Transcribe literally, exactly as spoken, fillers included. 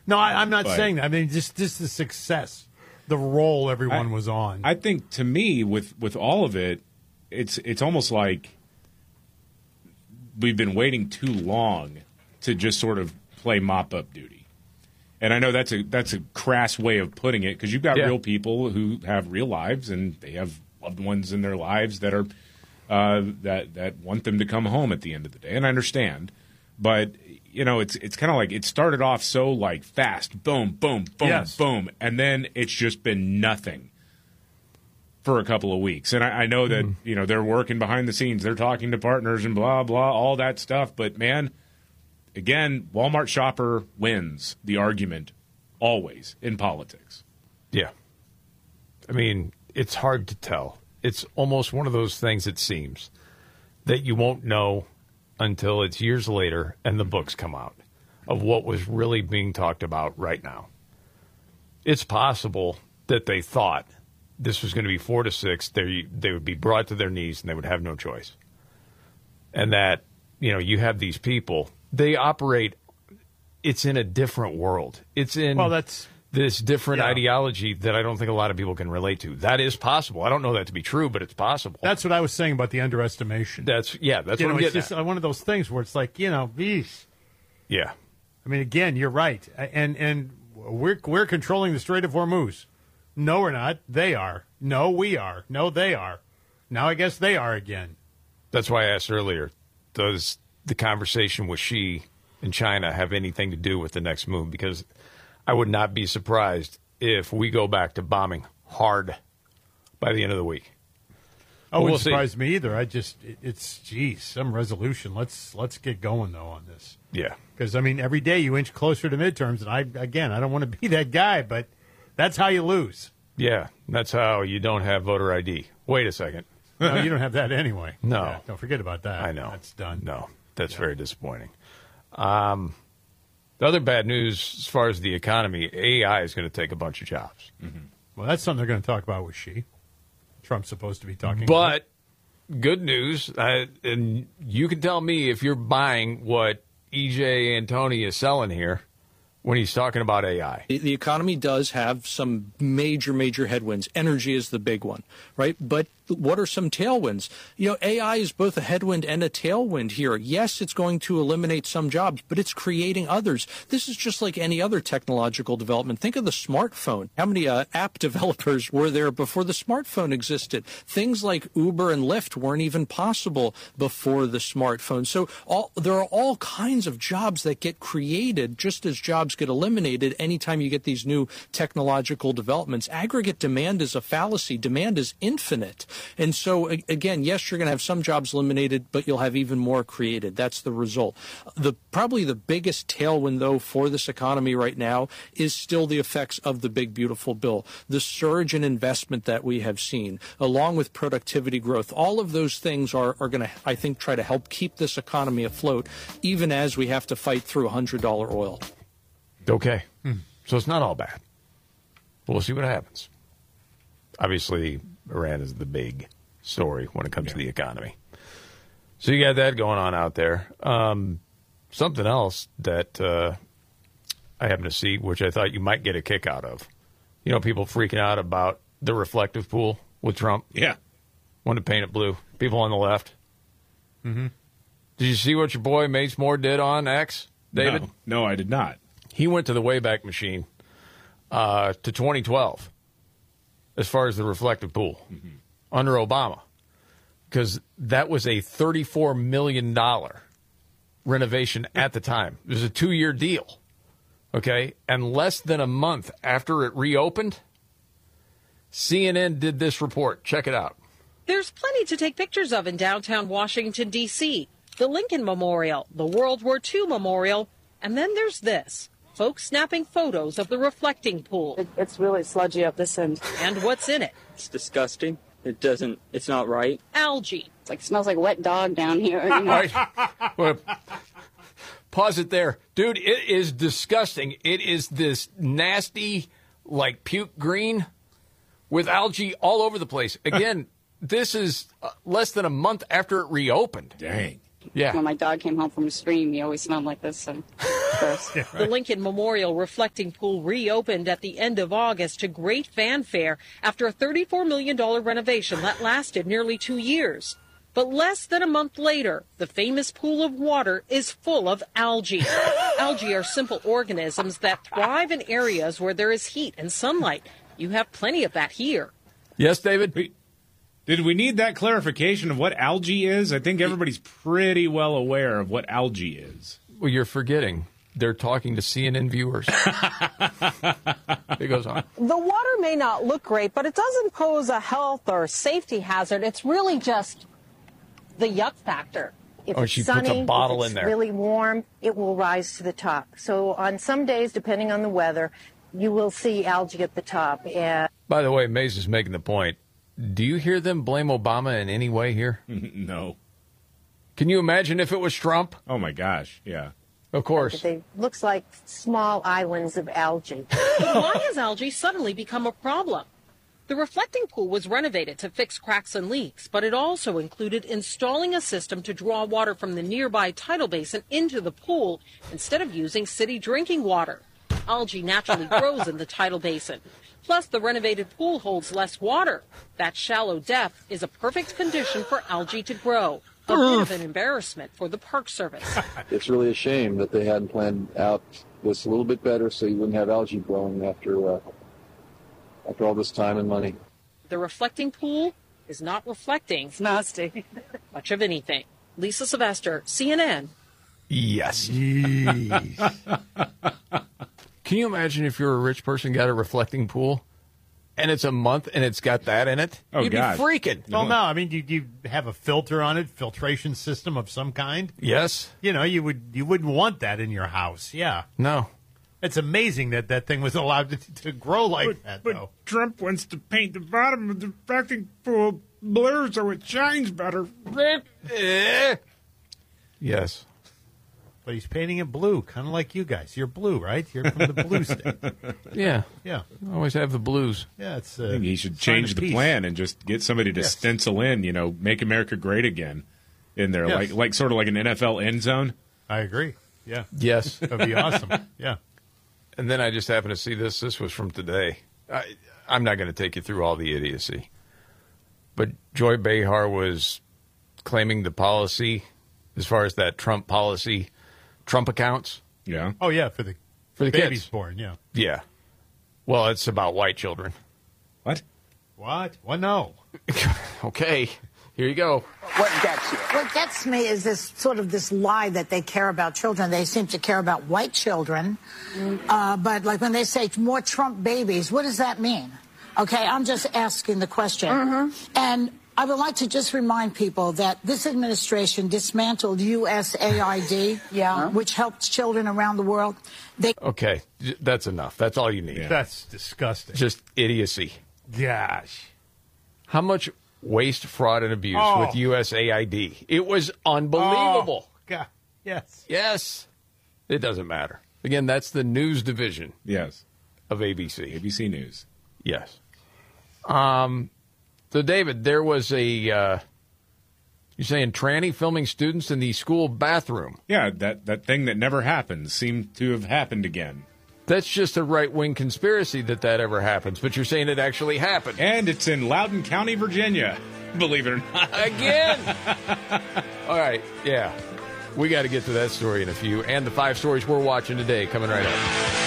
No, I, I'm not But- saying that. I mean, just just the success, the role everyone I- was on. I think to me, with with all of it, it's it's almost like we've been waiting too long to just sort of play mop up duty. And I know that's a that's a crass way of putting it, because you've got Yeah. real people who have real lives, and they have loved ones in their lives that are uh, that that want them to come home at the end of the day. And I understand, but you know, it's it's kind of like it started off so like fast, boom, boom, boom, Yes. boom, and then it's just been nothing for a couple of weeks. And I, I know that you know they're working behind the scenes, they're talking to partners and blah blah, all that stuff. But man, again, Walmart shopper wins the argument always in politics. Yeah. I mean, it's hard to tell. It's almost one of those things, it seems, that you won't know until it's years later and the books come out of what was really being talked about right now. It's possible that they thought this was going to be four to six. They they would be brought to their knees and they would have no choice. And that, you know, you have these people, they operate, it's in a different world. It's in well, that's this different Yeah. ideology that I don't think a lot of people can relate to. That is possible. I don't know that to be true, but it's possible. that's what I was saying about the underestimation. That's yeah. That's you what know, I'm it's getting just at. uh, one of those things where it's like, you know, geez. Yeah, I mean, again, you're right, and and we're we're controlling the Strait of Hormuz. No, we're not. They are. No, we are. No, they are. Now, I guess they are again. that's why I asked earlier. Does the conversation with Xi in China have anything to do with the next move? Because I would not be surprised if we go back to bombing hard by the end of the week. Oh, Well, wouldn't we'll see. surprise me either. I just, it, it's, geez, some resolution. Let's let's get going though on this, Yeah, because I mean, every day you inch closer to midterms, and I again, I don't want to be that guy, but that's how you lose. yeah. That's how you don't have voter I D. Wait a second. No, you don't have that anyway. No. Yeah, don't forget about that. I know. That's done. No, that's very disappointing. Um, the other bad news as far as the economy, A I is going to take a bunch of jobs. Well, that's something they're going to talk about with Xi. Trump's supposed to be talking about. But good news, uh, and you can tell me if you're buying what E J Antoni is selling here when he's talking about A I. The, the economy does have some major, major headwinds. Energy is the big one, right? But what are some tailwinds? You know, A I is both a headwind and a tailwind here. Yes, it's going to eliminate some jobs, but it's creating others. This is just like any other technological development. Think of the smartphone. How many uh, app developers were there before the smartphone existed? Things like Uber and Lyft weren't even possible before the smartphone. So all, there are all kinds of jobs that get created just as jobs get eliminated anytime you get these new technological developments. Aggregate demand is a fallacy. Demand is infinite. And so, a- again, yes, you're going to have some jobs eliminated, but you'll have even more created. That's the result. The probably the biggest tailwind, though, for this economy right now is still the effects of the big, beautiful bill. The surge in investment that we have seen, along with productivity growth, all of those things are, are going to, I think, try to help keep this economy afloat, even as we have to fight through one hundred dollars oil. Okay. So it's not all bad. But we'll see what happens. Obviously, Iran is the big story when it comes to the economy. So you got that going on out there. Um, something else that uh, I happen to see, which I thought you might get a kick out of. You know, people freaking out about the reflective pool with Trump. Yeah. Wanted to paint it blue. People on the left. Mm-hmm. Did you see what your boy Mace Moore did on X, David? No, no, I did not. He went to the Wayback Machine uh, to twenty twelve as far as the reflective pool mm-hmm. under Obama, because that was a thirty-four million dollars renovation at the time. It was a two-year deal, okay? And less than a month after it reopened, C N N did this report. Check it out. There's plenty to take pictures of in downtown Washington, D C The Lincoln Memorial, the World War Two Memorial, and then there's this. Folks snapping photos of the reflecting pool. It, it's really sludgy up this end. And what's in it? It's disgusting. It doesn't, it's not right. Algae. It's like, smells like wet dog down here. All right. Well, pause it there. Dude, it is disgusting. It is this nasty, like puke green with algae all over the place. Again, this is uh, less than a month after it reopened. Dang. Yeah. When my dog came home from a stream, he always smelled like this. So gross. Yeah, The right. Lincoln Memorial Reflecting Pool reopened at the end of August to great fanfare after a thirty-four million dollars renovation that lasted nearly two years. But less than a month later, the famous pool of water is full of algae. Algae are simple organisms that thrive in areas where there is heat and sunlight. You have plenty of that here. Yes, David? Wait, did we need that clarification of what algae is? I think everybody's pretty well aware of what algae is. Well, you're forgetting. They're talking to C N N viewers. It goes on. The water may not look great, but it doesn't pose a health or safety hazard. It's really just the yuck factor. If Oh, it's she puts a sunny, bottle if it's in there. really warm, it will rise to the top. So on some days, depending on the weather, you will see algae at the top. And By the way, Maze is making the point. Do you hear them blame Obama in any way here? No. Can you imagine if it was Trump? Oh, my gosh. Yeah. Of course. they looks like small islands of algae. But why has algae suddenly become a problem? The reflecting pool was renovated to fix cracks and leaks, but it also included installing a system to draw water from the nearby tidal basin into the pool instead of using city drinking water. Algae naturally grows in the tidal basin. Plus, the renovated pool holds less water. That shallow depth is a perfect condition for algae to grow. A bit of an embarrassment for the Park Service. It's really a shame that they hadn't planned out this a little bit better so you wouldn't have algae growing after uh, after all this time and money. The reflecting pool is not reflecting It's nasty. much of anything. Lisa Sylvester, C N N. Yes. Can you imagine if you're a rich person, got a reflecting pool, and it's a month and it's got that in it? Oh, You'd God. be freaking. Well, no, I mean, you, you have a filter on it, filtration system of some kind. Yes. You know, you would you wouldn't want that in your house. Yeah, No. it's amazing that that thing was allowed to, to grow like that, though. Trump wants to paint the bottom of the reflecting pool blue so it shines better. Eh. Yes. But he's painting it blue, kind of like you guys. You're blue, right? You're from the blue state. Yeah. Yeah, Always have the blues. yeah. It's. Uh, I think he should sign change of the peace. plan and just get somebody to Yes. stencil in, you know, make America great again in there, Yes. like like sort of like an N F L end zone. I agree. Yeah, Yes. that'd be awesome. Yeah. And then I just happened to see this. This was from today. I, I'm not going to take you through all the idiocy. But Joy Behar was claiming the policy, as far as that Trump policy, Trump accounts Yeah. Oh yeah, for the for the babies kids. born. Yeah. Yeah. Well, it's about white children. What? What? Well, no. Okay. Here you go. What gets you? What gets me is this sort of this lie that they care about children. They seem to care about white children. Uh, but like when they say more Trump babies, what does that mean? Okay, I'm just asking the question. And I would like to just remind people that this administration dismantled U S A I D, yeah, which helps children around the world. They Okay. That's enough. That's all you need. Yeah. That's disgusting. Just idiocy. Gosh. How much waste, fraud, and abuse Oh. with U S A I D? It was unbelievable. Oh, God. Yes. Yes. It doesn't matter. Again, that's the news division Yes. of A B C. A B C News. Yes. Um. So, David, there was a, uh, you're saying tranny filming students in the school bathroom. Yeah, that, that thing that never happened seemed to have happened again. That's just a right-wing conspiracy that that ever happens, but you're saying it actually happened. And it's in Loudoun County, Virginia, believe it or not. Again! All right, yeah. We got to get to that story in a few, and the five stories we're watching today coming right up.